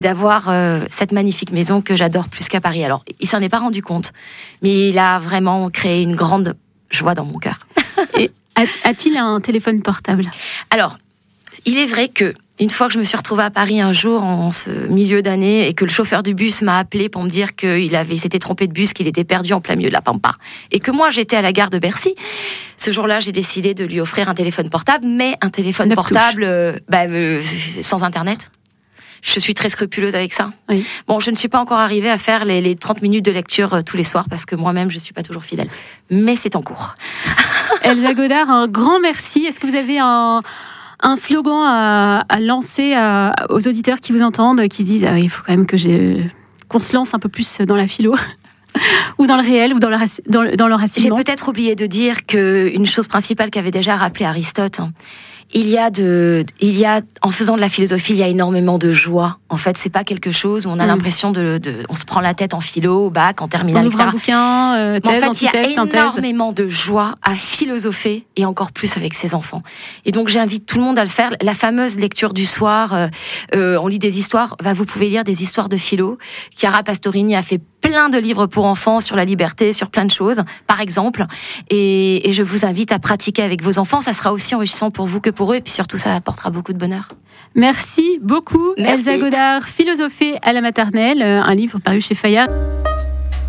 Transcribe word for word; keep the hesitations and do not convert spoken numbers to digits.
d'avoir euh, cette magnifique maison que j'adore plus qu'à Paris. Alors, il s'en est pas rendu compte, mais il a vraiment créé une grande joie dans mon cœur. Et a-t-il un téléphone portable ? Alors, il est vrai que une fois que je me suis retrouvée à Paris un jour en ce milieu d'année et que le chauffeur du bus m'a appelé pour me dire qu'il avait s'était trompé de bus, qu'il était perdu en plein milieu de la Pampa, et que moi j'étais à la gare de Bercy, ce jour-là j'ai décidé de lui offrir un téléphone portable, mais un téléphone Neuf portable euh, bah, euh, sans internet. Je suis très scrupuleuse avec ça. Oui. Bon, je ne suis pas encore arrivée à faire les, les trente minutes de lecture euh, tous les soirs parce que moi-même je ne suis pas toujours fidèle, mais c'est en cours. Elsa Godard, un grand merci. Est-ce que vous avez un Un slogan à, à lancer à, aux auditeurs qui vous entendent, qui se disent ah, il faut quand même que j'ai, qu'on se lance un peu plus dans la philo ou dans le réel ou dans, la, dans, dans le racinement. J'ai peut-être oublié de dire qu'une chose principale qu'avait déjà rappelé Aristote, hein, il y a de, il y a, en faisant de la philosophie, il y a énormément de joie. En fait, c'est pas quelque chose où on a mmh. l'impression de, de, on se prend la tête en philo, au bac, en terminale, on ouvre et cetera. Un bouquin, euh, thèse, Mais en fait, antithèse, il y a synthèse. énormément de joie à philosopher et encore plus avec ses enfants. Et donc, j'invite tout le monde à le faire. La fameuse lecture du soir, euh, euh, on lit des histoires. Bah, vous pouvez lire des histoires de philo. Chiara Pastorini a fait plein de livres pour enfants sur la liberté, sur plein de choses, par exemple. Et, et je vous invite à pratiquer avec vos enfants. Ça sera aussi enrichissant pour vous que pour eux. Et puis surtout, ça apportera beaucoup de bonheur. Merci beaucoup, Merci. Elsa Godard, Philosopher à la maternelle, un livre paru chez Fayard.